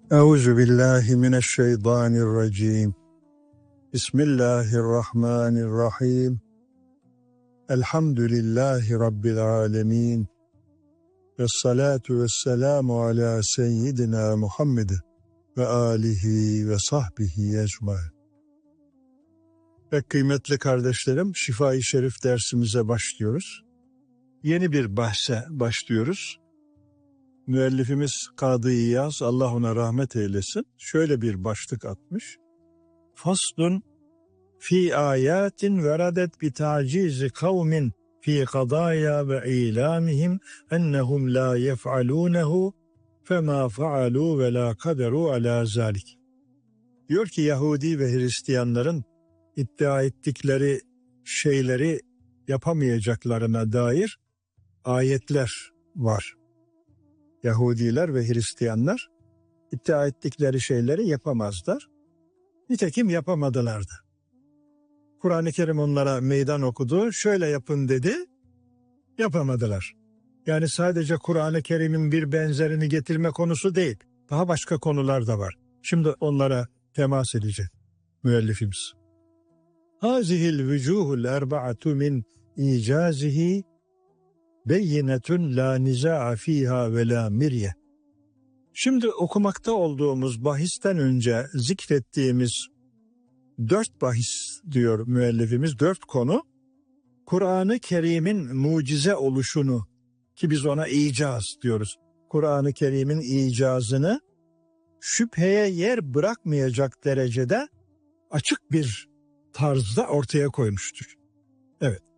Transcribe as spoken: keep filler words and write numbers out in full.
Euzu billahi mineşşeytanirracim. Bismillahirrahmanirrahim. Elhamdülillahi Rabbil alemin. Vessalatu vesselamu ala seyyidina Muhammed ve alihi ve sahbihi ecmaîn. Ve kıymetli kardeşlerim, Şifa-i Şerif dersimize başlıyoruz. Yeni bir bahse başlıyoruz. Müellifimiz Kadı İyaz, Allah ona rahmet eylesin, şöyle bir başlık atmış. Faslun fi ayatin veradet bi tacizi kavmin fi kadaya ve ilamihim ennehum la yef'alunehu fema fa'alu ve la kaderu ala zalik. Diyor ki Yahudi ve Hristiyanların iddia ettikleri şeyleri yapamayacaklarına dair ayetler var. Yahudiler ve Hristiyanlar iddia ettikleri şeyleri yapamazlar. Nitekim yapamadılar da. Kur'an-ı Kerim onlara meydan okudu. Şöyle yapın dedi. Yapamadılar. Yani sadece Kur'an-ı Kerim'in bir benzerini getirme konusu değil. Daha başka konular da var. Şimdi onlara temas edecek müellifimiz. Hazihil vücuhul erba'atu min icazihi beyinetun la niza'a fiha ve la mirye. Şimdi okumakta olduğumuz bahisten önce zikrettiğimiz dört bahis diyor müellifimiz, dört konu Kur'an-ı Kerim'in mucize oluşunu, ki biz ona icaz diyoruz. Kur'an-ı Kerim'in icazını şüpheye yer bırakmayacak derecede açık bir tarzda ortaya koymuştur. Evet.